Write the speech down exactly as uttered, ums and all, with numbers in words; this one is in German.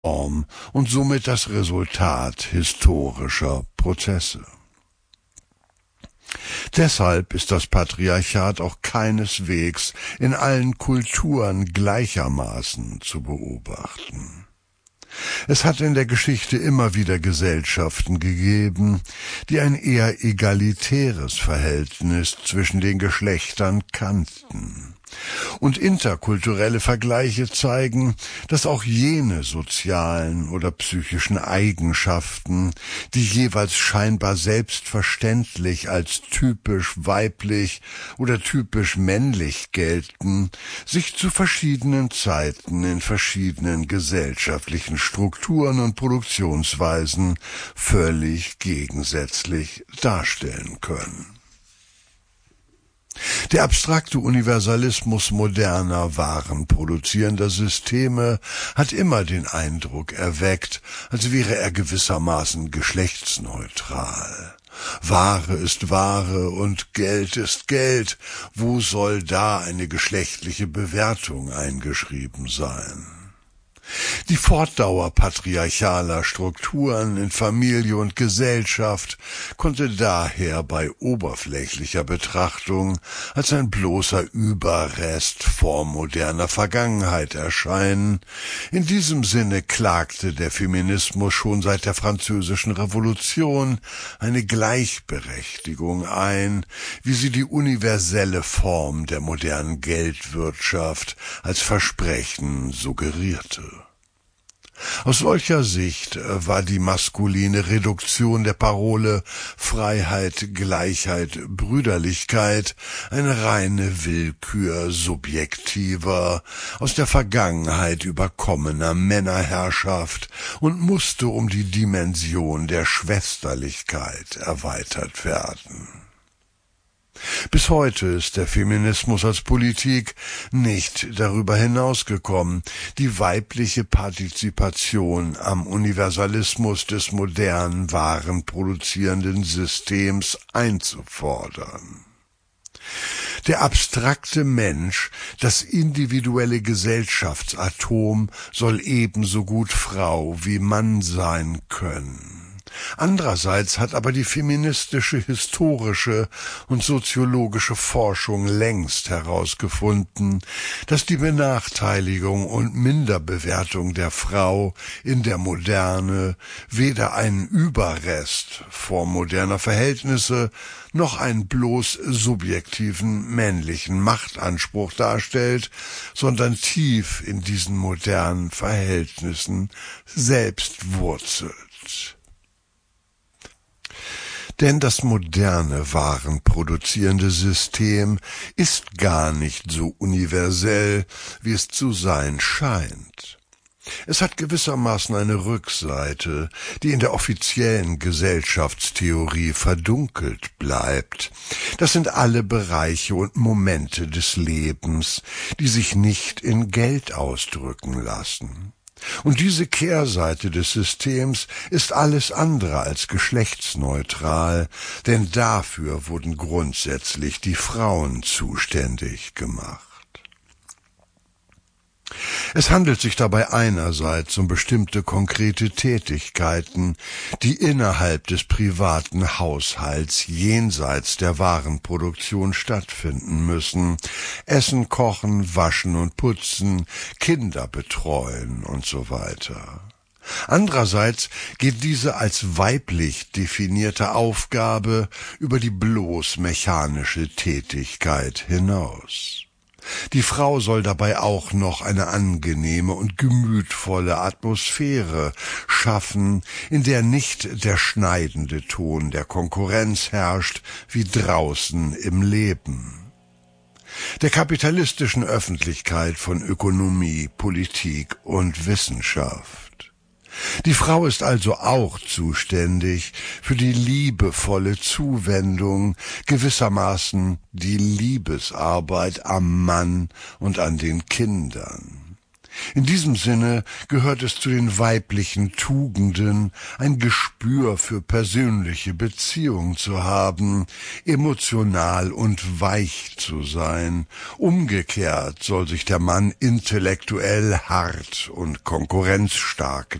Form und somit das Resultat historischer Prozesse. Deshalb ist das Patriarchat auch keineswegs in allen Kulturen gleichermaßen zu beobachten. Es hat in der Geschichte immer wieder Gesellschaften gegeben, die ein eher egalitäres Verhältnis zwischen den Geschlechtern kannten. Und interkulturelle Vergleiche zeigen, dass auch jene sozialen oder psychischen Eigenschaften, die jeweils scheinbar selbstverständlich als typisch weiblich oder typisch männlich gelten, sich zu verschiedenen Zeiten in verschiedenen gesellschaftlichen Strukturen und Produktionsweisen völlig gegensätzlich darstellen können. Der abstrakte Universalismus moderner, warenproduzierender Systeme hat immer den Eindruck erweckt, als wäre er gewissermaßen geschlechtsneutral. Ware ist Ware und Geld ist Geld. Wo soll da eine geschlechtliche Bewertung eingeschrieben sein? Die Fortdauer patriarchaler Strukturen in Familie und Gesellschaft konnte daher bei oberflächlicher Betrachtung als ein bloßer Überrest vormoderner Vergangenheit erscheinen. In diesem Sinne klagte der Feminismus schon seit der Französischen Revolution eine Gleichberechtigung ein, wie sie die universelle Form der modernen Geldwirtschaft als Versprechen suggerierte. Aus solcher Sicht war die maskuline Reduktion der Parole Freiheit, Gleichheit, Brüderlichkeit eine reine Willkür subjektiver, aus der Vergangenheit überkommener Männerherrschaft und musste um die Dimension der Schwesterlichkeit erweitert werden. Bis heute ist der Feminismus als Politik nicht darüber hinausgekommen, die weibliche Partizipation am Universalismus des modernen, warenproduzierenden Systems einzufordern. Der abstrakte Mensch, das individuelle Gesellschaftsatom, soll ebenso gut Frau wie Mann sein können. Andererseits hat aber die feministische, historische und soziologische Forschung längst herausgefunden, dass die Benachteiligung und Minderbewertung der Frau in der Moderne weder einen Überrest vormoderner Verhältnisse noch einen bloß subjektiven männlichen Machtanspruch darstellt, sondern tief in diesen modernen Verhältnissen selbst wurzelt. Denn das moderne, warenproduzierende System ist gar nicht so universell, wie es zu sein scheint. Es hat gewissermaßen eine Rückseite, die in der offiziellen Gesellschaftstheorie verdunkelt bleibt. Das sind alle Bereiche und Momente des Lebens, die sich nicht in Geld ausdrücken lassen. Und diese Kehrseite des Systems ist alles andere als geschlechtsneutral, denn dafür wurden grundsätzlich die Frauen zuständig gemacht. Es handelt sich dabei einerseits um bestimmte konkrete Tätigkeiten, die innerhalb des privaten Haushalts jenseits der Warenproduktion stattfinden müssen: Essen, kochen, waschen und putzen, Kinder betreuen und so weiter. Andererseits geht diese als weiblich definierte Aufgabe über die bloß mechanische Tätigkeit hinaus. Die Frau soll dabei auch noch eine angenehme und gemütvolle Atmosphäre schaffen, in der nicht der schneidende Ton der Konkurrenz herrscht, wie draußen im Leben. Der kapitalistischen Öffentlichkeit von Ökonomie, Politik und Wissenschaft. Die Frau ist also auch zuständig für die liebevolle Zuwendung, gewissermaßen die Liebesarbeit am Mann und an den Kindern. In diesem Sinne gehört es zu den weiblichen Tugenden, ein Gespür für persönliche Beziehung zu haben, emotional und weich zu sein. Umgekehrt soll sich der Mann intellektuell hart und konkurrenzstark